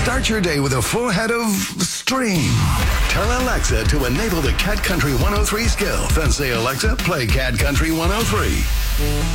Start your day with a full head of stream. Tell Alexa to enable the Cat Country 103 skill. Then say, Alexa, play Cat Country 103.